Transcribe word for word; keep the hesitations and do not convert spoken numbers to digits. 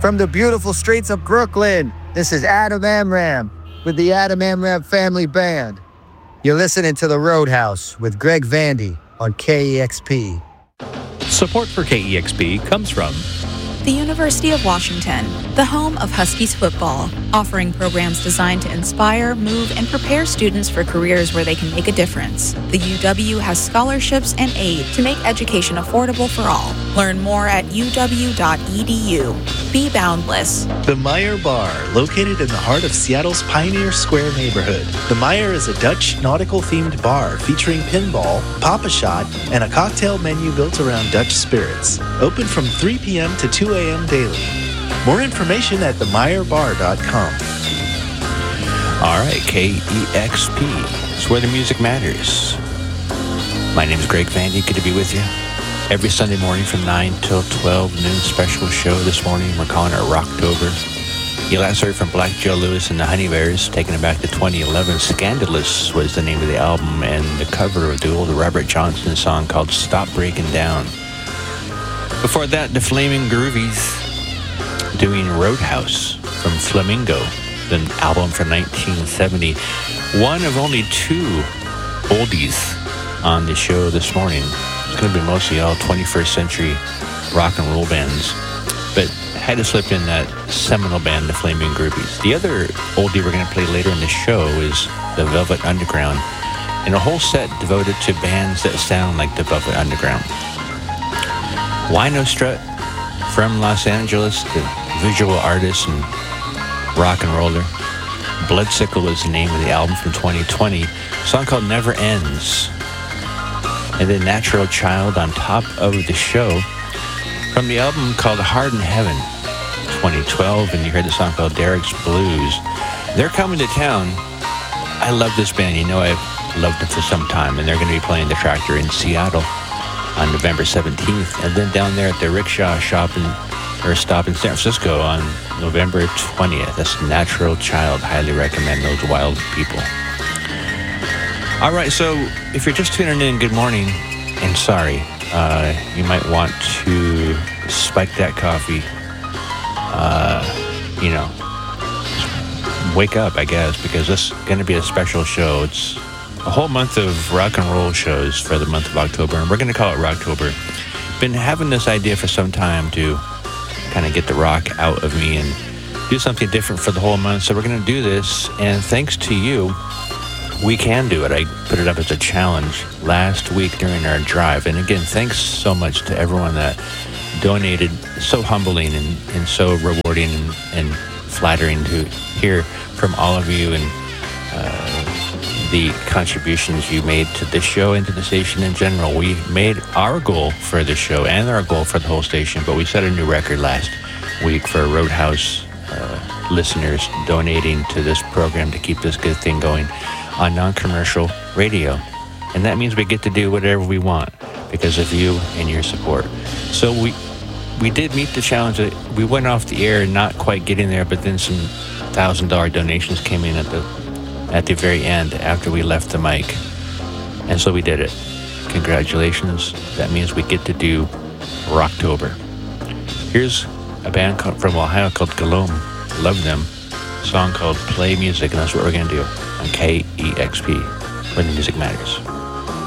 From the beautiful streets of Brooklyn, this is Adam Amram with the Adam Amram Family Band. You're listening to The Roadhouse with Greg Vandy on K E X P. Support for K E X P comes from the University of Washington, the home of Huskies football, offering programs designed to inspire, move, and prepare students for careers where they can make a difference. The U W has scholarships and aid to make education affordable for all. Learn more at u w dot e d u. Be boundless. The Meyer Bar, located in the heart of Seattle's Pioneer Square neighborhood. The Meyer is a Dutch nautical-themed bar featuring pinball, Pop-A-Shot, and a cocktail menu built around Dutch spirits. Open from three p.m. to two a.m. daily. More information at the meyer bar dot com. All right, K E X P. It's where the music matters. My name is Greg Vandy. Good to be with you. Every Sunday morning from nine till twelve noon, special show this morning. We're calling it Rocktober. You last heard from Black Joe Lewis and the Honey Bears, taking it back to twenty eleven. Scandalous was the name of the album, and the cover of the old Robert Johnson song called Stop Breaking Down. Before that, the Flaming Groovies doing Roadhouse from Flamingo, the album from nineteen seventy. One of only two oldies on the show this morning. It's going to be mostly all twenty-first century rock and roll bands, but had to slip in that seminal band, the Flaming Groovies. The other oldie we're going to play later in the show is the Velvet Underground, and a whole set devoted to bands that sound like the Velvet Underground. Wino Strut from Los Angeles, the visual artist and rock and roller. Bloodsickle was the name of the album from twenty twenty. A song called Never Ends. And then Natural Child on top of the show from the album called Hard in Heaven, twenty twelve. And you heard the song called Derek's Blues. They're coming to town. I love this band. You know I've loved them for some time. And they're going to be playing the Tractor in Seattle on November seventeenth, and then down there at the Rickshaw Shop in, or Stop in San Francisco on November twentieth. That's Natural Child. Highly recommend those wild people. All right, so if you're just tuning in, good morning, and sorry. Uh, you might want to spike that coffee. Uh, you know, wake up, I guess, because this is going to be a special show. It's a whole month of rock and roll shows for the month of October, and we're going to call it Rocktober. Been having this idea for some time to kind of get the rock out of me and do something different for the whole month, so we're going to do this, and thanks to you, we can do it. I put it up as a challenge last week during our drive, and again, thanks so much to everyone that donated. So humbling and, and so rewarding and, and flattering to hear from all of you, and uh, the contributions you made to this show and to the station in general. We made our goal for the show and our goal for the whole station, but we set a new record last week for Roadhouse uh, listeners donating to this program to keep this good thing going on non-commercial radio. And that means we get to do whatever we want because of you and your support. So we we did meet the challenge. We went off the air not quite getting there, but then some one thousand dollars donations came in at the at the very end after we left the mic. And so we did it. Congratulations. That means we get to do Rocktober. Here's a band called, from Ohio called Galome. Love them. A song called Play Music, and that's what we're going to do on K E X P, where the music matters.